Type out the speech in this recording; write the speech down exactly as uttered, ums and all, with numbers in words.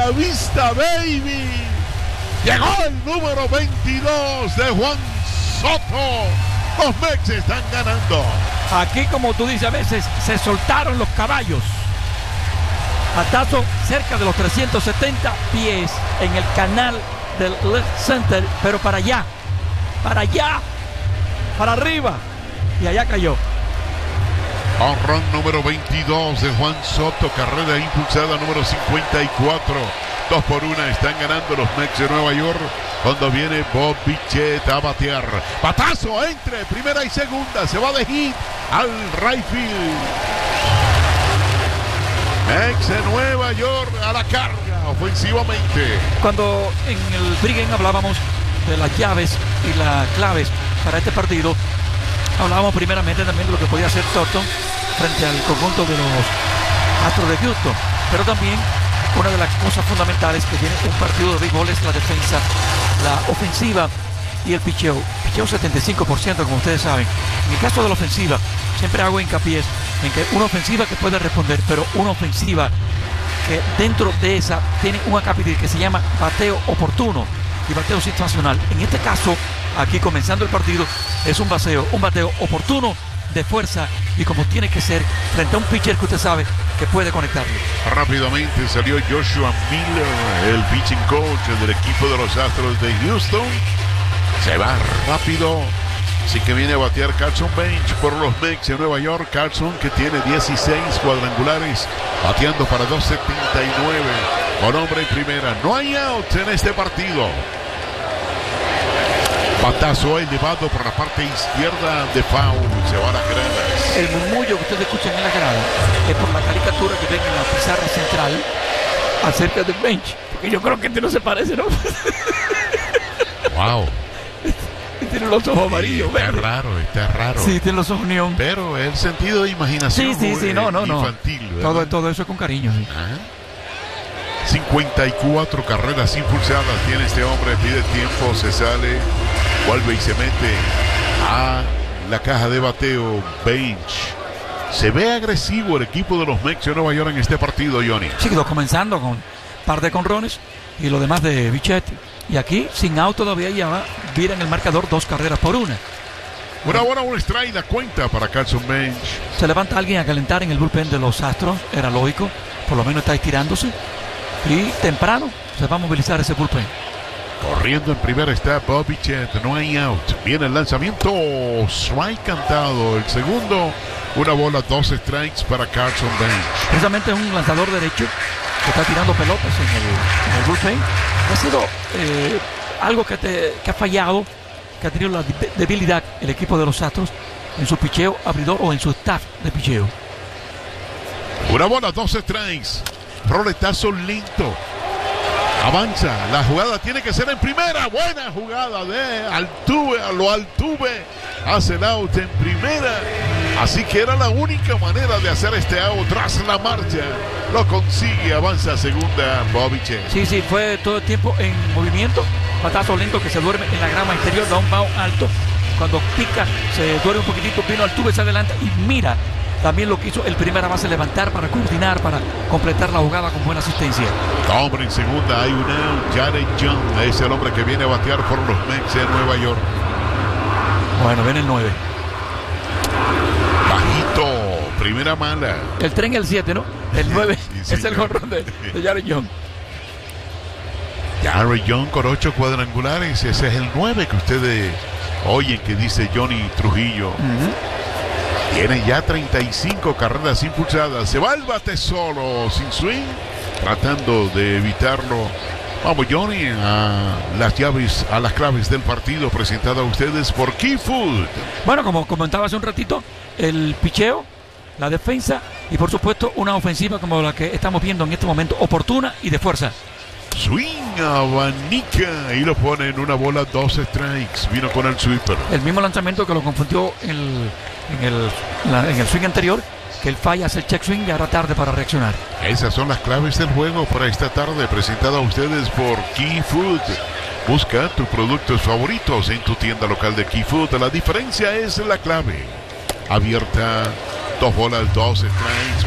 la vista, baby. Llegó el número veintidós de Juan Soto. Los Mex están ganando. Aquí, como tú dices, a veces se soltaron los caballos. Batazo cerca de los trescientos setenta pies en el canal del left center, pero para allá, para allá, para arriba, y allá cayó. Honrón número veintidós de Juan Soto, carrera impulsada número cincuenta y cuatro. Dos por una están ganando los Mets de Nueva York. Cuando viene Bob Bichette a batear. Batazo entre primera y segunda. Se va de hit al right field. Mets de Nueva York a la carga ofensivamente. Cuando en el pregame hablábamos de las llaves y las claves para este partido, hablábamos primeramente también de lo que podía hacer Thornton frente al conjunto de los Astros de Houston, pero también una de las cosas fundamentales que tiene un partido de béisbol es la defensa, la ofensiva y el picheo. Picheo setenta y cinco por ciento, como ustedes saben. En el caso de la ofensiva, siempre hago hincapié en que una ofensiva que puede responder, pero una ofensiva que dentro de esa tiene un acápite que se llama bateo oportuno y bateo situacional. En este caso, aquí comenzando el partido, es un bateo, un bateo oportuno, de fuerza y como tiene que ser frente a un pitcher que usted sabe que puede conectarlo. Rápidamente salió Joshua Miller, el pitching coach del equipo de los Astros de Houston. Se va rápido, así que viene a batear Carson Bench por los Mets de Nueva York. Carson, que tiene dieciséis cuadrangulares, bateando para dos setenta y nueve con hombre en primera. No hay outs en este partido. Batazo elevado por la parte izquierda de foul. Se va a las gradas. El murmullo que ustedes escuchan en la grada es por la caricatura que ven en la pizarra central acerca del Bench. Porque yo creo que este no se parece, ¿no? Wow. Tiene los ojos amarillos. Está verde. raro, está raro. Sí, tiene los ojos neón. Pero el sentido de imaginación. Sí, sí, sí, no, no, no. Infantil, ¿verdad? Todo, todo eso es con cariño. Sí. ¿Ah? cincuenta y cuatro carreras impulsadas tiene este hombre. Pide tiempo, se sale, vuelve y se mete a la caja de bateo. Bench. Se ve agresivo el equipo de los Mets de Nueva York en este partido, Johnny. Sí, quedó comenzando con un par de conrones y lo demás de Bichette. Y aquí, sin out todavía, ya va, vira en el marcador dos carreras por una. Una buena un strike, la cuenta para Carson Bench. Se levanta alguien a calentar en el bullpen de los Astros, era lógico, por lo menos está estirándose. Y temprano se va a movilizar ese bullpen. Corriendo en primera está Bob Bichette, no hay out. Viene el lanzamiento, strike cantado. El segundo, una bola, dos strikes para Carson Bench. Precisamente es un lanzador derecho que está tirando pelotas en el, en el bullpen. Ha sido eh, algo que, te, que ha fallado, que ha tenido la de- debilidad el equipo de los Astros en su picheo abridor o en su staff de picheo. Una bola, dos strikes. Roletazo lento. Avanza. La jugada tiene que ser en primera. Buena jugada de Altuve. A lo Altuve. Hace el out en primera. Así que era la única manera de hacer este out tras la marcha. Lo consigue. Avanza a segunda Bobby Chen. Sí, sí, fue todo el tiempo en movimiento. Batazo lento que se duerme en la grama interior, da un bound alto. Cuando pica, se duerme un poquitito, vino Altuve, se adelanta y mira también lo que hizo el primera base, levantar para coordinar, para completar la jugada con buena asistencia. Hombre en segunda, hay un out. Jared Young es el hombre que viene a batear por los Mets de Nueva York. Bueno, ven el nueve. Bajito, primera mala. El tren el siete, ¿no? El nueve Sí, es el señor. jonrón de, de Jared Young. Jared Young con ocho cuadrangulares. Ese es el nueve que ustedes oyen que dice Johnny Trujillo. Uh-huh. Tiene ya treinta y cinco carreras impulsadas. Se va el bate solo, sin swing, tratando de evitarlo. Vamos, Johnny, a las llaves, a las claves del partido, presentado a ustedes por Key Food. Bueno, como comentaba hace un ratito, el picheo, la defensa y por supuesto una ofensiva como la que estamos viendo en este momento, oportuna y de fuerza. Swing, abanica y lo pone en una bola, dos strikes. Vino con el sweeper. El mismo lanzamiento que lo confundió en el, en el, la- en el swing anterior, que él falla, hace el check swing y ahora tarde para reaccionar. Esas son las claves del juego para esta tarde, presentado a ustedes por Key Food. Busca tus productos favoritos en tu tienda local de Key Food. La diferencia es la clave. Abierta, dos bolas, dos strikes.